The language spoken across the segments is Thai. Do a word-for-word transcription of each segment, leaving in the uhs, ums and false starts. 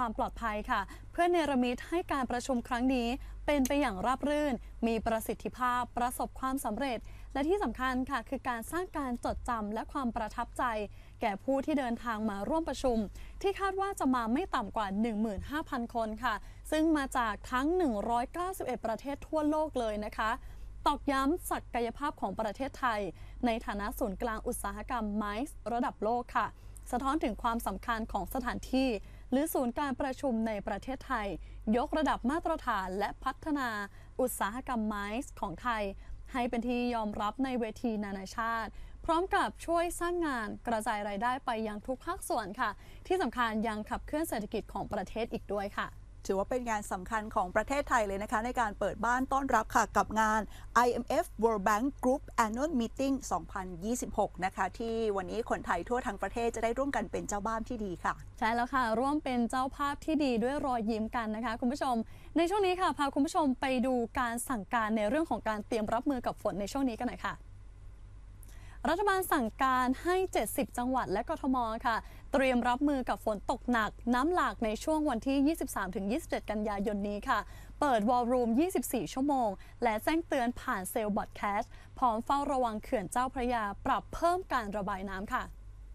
ความปลอดภัยค่ะเพื่อเนรมิตให้การประชุมครั้งนี้เป็นไปอย่างราบรื่นมีประสิทธิภาพประสบความสำเร็จและที่สำคัญค่ะคือการสร้างการจดจำและความประทับใจแก่ผู้ที่เดินทางมาร่วมประชุมที่คาดว่าจะมาไม่ต่ำกว่า หนึ่งหมื่นห้าพัน คนค่ะซึ่งมาจากทั้งหนึ่งร้อยเก้าสิบเอ็ดประเทศทั่วโลกเลยนะคะตอกย้ำศักยภาพของประเทศไทยในฐานะศูนย์กลางอุตสาหกรรมไม้ระดับโลกค่ะสะท้อนถึงความสำคัญของสถานที่หรือศูนย์การประชุมในประเทศไทยยกระดับมาตรฐานและพัฒนาอุตสาหกรรมไม้ของไทยให้เป็นที่ยอมรับในเวทีนานาชาติพร้อมกับช่วยสร้างงานกระจายรายได้ไปยังทุกภาคส่วนค่ะที่สำคัญยังขับเคลื่อนเศรษฐกิจของประเทศอีกด้วยค่ะถือว่าเป็นงานสำคัญของประเทศไทยเลยนะคะในการเปิดบ้านต้อนรับค่ะกับงาน ไอ เอ็ม เอฟ World Bank Group Annual Meeting สองพันยี่สิบหก นะคะที่วันนี้คนไทยทั่วทั้งประเทศจะได้ร่วมกันเป็นเจ้าบ้านที่ดีค่ะใช่แล้วค่ะร่วมเป็นเจ้าภาพที่ดีด้วยรอยยิ้มกันนะคะคุณผู้ชมในช่วงนี้ค่ะพาคุณผู้ชมไปดูการสั่งการในเรื่องของการเตรียมรับมือกับฝนในช่วงนี้กันหน่อยค่ะรัฐบาลสั่งการให้เจ็ดสิบจังหวัดและกทมค่ะเตรียมรับมือกับฝนตกหนักน้ำหลากในช่วงวันที่ ยี่สิบสามถึงยี่สิบเจ็ด กันยายนนี้ค่ะเปิดวอลลุ่มยี่สิบสี่ชั่วโมงและแจ้งเตือนผ่านเซลล์บอดแคสต์พร้อมเฝ้าระวังเขื่อนเจ้าพระยาปรับเพิ่มการระบายน้ำค่ะ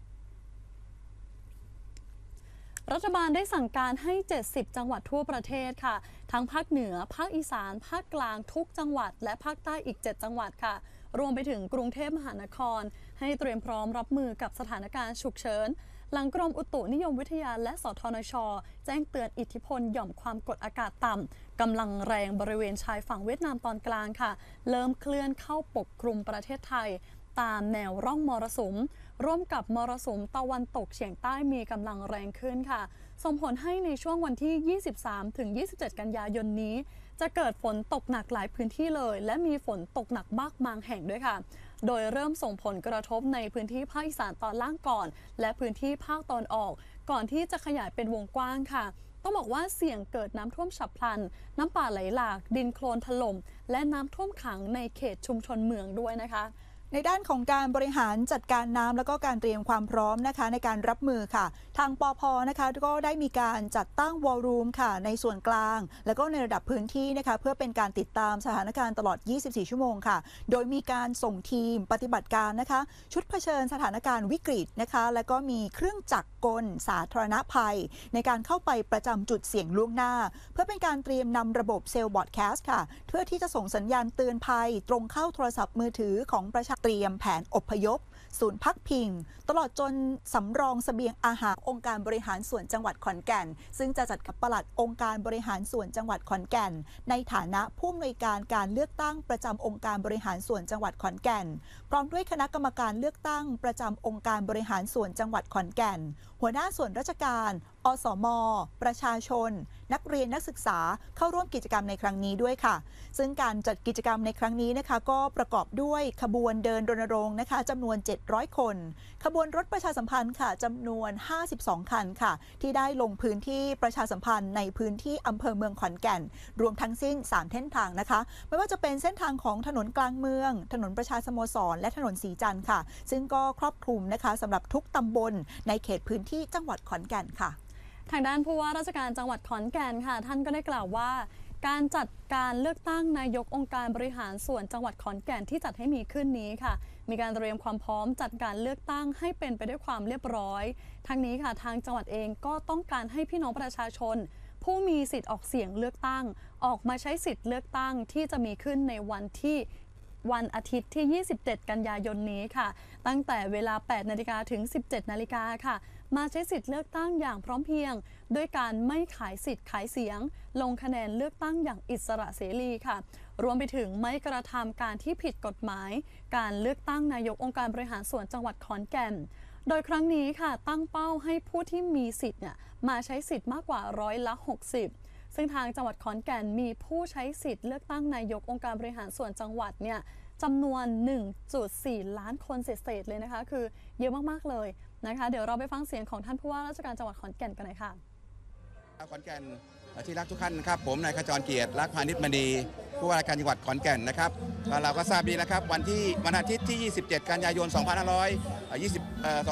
รัฐบาลได้สั่งการให้เจ็ดสิบจังหวัดทั่วประเทศค่ะทั้งภาคเหนือภาคอีสานภาคกลางทุกจังหวัดและภาคใต้อีกเจ็ดจังหวัดค่ะรวมไปถึงกรุงเทพมหานครให้เตรียมพร้อมรับมือกับสถานการณ์ฉุกเฉินหลังกรมอุตุนิยมวิทยาและสทนช.แจ้งเตือนอิทธิพลหย่อมความกดอากาศต่ำกำลังแรงบริเวณชายฝั่งเวียดนามตอนกลางค่ะเริ่มเคลื่อนเข้าปกคลุมประเทศไทยตามแนวร่องมรสุมร่วมกับมรสุมตะวันตกเฉียงใต้มีกำลังแรงขึ้นค่ะส่งผลให้ในช่วงวันที่ ยี่สิบสามถึงยี่สิบเจ็ด กันยายนนี้จะเกิดฝนตกหนักหลายพื้นที่เลยและมีฝนตกหนักมากบางแห่งด้วยค่ะโดยเริ่มส่งผลกระทบในพื้นที่ภาคอีสานตอนล่างก่อนและพื้นที่ภาคตอนออกก่อนที่จะขยายเป็นวงกว้างค่ะต้องบอกว่าเสี่ยงเกิดน้ำท่วมฉับพลันน้ำป่าไหลหลากดินโคลนถล่มและน้ำท่วมขังในเขตชุมชนเมืองด้วยนะคะในด้านของการบริหารจัดการน้ำแล้วก็การเตรียมความพร้อมนะคะในการรับมือค่ะทางปภ.นะคะก็ได้มีการจัดตั้งวอลลุ่มค่ะในส่วนกลางแล้วก็ในระดับพื้นที่นะคะเพื่อเป็นการติดตามสถานการณ์ตลอดยี่สิบสี่ชั่วโมงค่ะโดยมีการส่งทีมปฏิบัติการนะคะชุดเผชิญสถานการณ์วิกฤตนะคะแล้วก็มีเครื่องจักรกลสาธารณภัยในการเข้าไปประจำจุดเสี่ยงล่วงหน้าเพื่อเป็นการเตรียมนำระบบเซลล์บอดแคสต์ค่ะเพื่อที่จะส่งสัญญาณเตือนภัยตรงเข้าโทรศัพท์มือถือของประชาชนเตรียมแผนอพยพศูนย์พักพิงตลอดจนสำรองเสบียงอาหารองค์การบริหารส่วนจังหวัดขอนแก่นซึ่งจะจัดกับปลัดองค์การบริหารส่วนจังหวัดขอนแก่นในฐานะผู้อำนวยการการเลือกตั้งประจำองค์การบริหารส่วนจังหวัดขอนแก่นพร้อมด้วยคณะกรรมการเลือกตั้งประจำองค์การบริหารส่วนจังหวัดขอนแก่นหัวหน้าส่วนราชการอสม.ประชาชนนักเรียนนักศึกษาเข้าร่วมกิจกรรมในครั้งนี้ด้วยค่ะซึ่งการจัดกิจกรรมในครั้งนี้นะคะก็ประกอบด้วยขบวนเดินรณรงค์นะคะจำนวนเจ็ดร้อยคนขบวนรถประชาสัมพันธ์ค่ะจำนวนห้าสิบสองคันค่ะที่ได้ลงพื้นที่ประชาสัมพันธ์ในพื้นที่อำเภอเมืองขอนแก่นรวมทั้งสิ้นสามเส้นทางนะคะไม่ว่าจะเป็นเส้นทางของถนนกลางเมืองถนนประชาสโมสรและถนนสีจันทร์ค่ะซึ่งก็ครอบคลุมนะคะสำหรับทุกตำบลในเขตพื้นที่จังหวัดขอนแก่นค่ะทางด้านผู้ว่าราชการจังหวัดขอนแก่นค่ะท่านก็ได้กล่าวว่าการจัดการเลือกตั้งนายกองค์การบริหารส่วนจังหวัดขอนแก่นที่จัดให้มีขึ้นนี้ค่ะมีการเตรียมความพร้อมจัดการเลือกตั้งให้เป็นไปด้วยความเรียบร้อยทั้งนี้ค่ะทางจังหวัดเองก็ต้องการให้พี่น้องประชาชนผู้มีสิทธิ์ออกเสียงเลือกตั้งออกมาใช้สิทธิ์เลือกตั้งที่จะมีขึ้นในวันที่วันอาทิตย์ที่ยี่สิบเจ็ดกันยายนนี้ค่ะตั้งแต่เวลา แปดนาฬิกา ถึง สิบเจ็ดนาฬิกาค่ะมาใช้สิทธิ์เลือกตั้งอย่างพร้อมเพรียงด้วยการไม่ขายสิทธิ์ขายเสียงลงคะแนนเลือกตั้งอย่างอิสระเสรีค่ะรวมไปถึงไม่กระทำการที่ผิดกฎหมายการเลือกตั้งนายกองค์การบริหารส่วนจังหวัดขอนแก่นโดยครั้งนี้ค่ะตั้งเป้าให้ผู้ที่มีสิทธิ์เนี่ยมาใช้สิทธิ์มากกว่าร้อยละหกสิบซึ่งทางจังหวัดขอนแก่นมีผู้ใช้สิทธิ์เลือกตั้งนายกองค์การบริหารส่วนจังหวัดเนี่ยจำนวน หนึ่งจุดสี่ ล้านคนเศษๆเลยนะคะคือเยอะมากๆเลยนะคะเดี๋ยวเราไปฟังเสียงของท่านผู้ว่าราชการจังหวัดขอนแก่นกันหน่อยค่ะขอนแก่นที่รักทุกท่านนะครับผมนายขจรเกียรติรักพานิชมณีผู้ว่าราชการจังหวัดขอนแก่นนะครับเราก็ทราบดีนะครับวันที่วันอาทิตย์ที่ยี่สิบเจ็ดกันยายนสองพันห้าร้อยยี่สิบ